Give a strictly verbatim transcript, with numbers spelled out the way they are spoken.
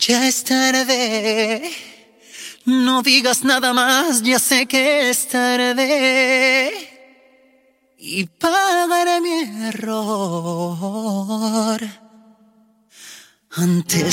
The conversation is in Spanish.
Ya es tarde, no digas nada más, ya sé que es tarde. Y pagaré mi error antes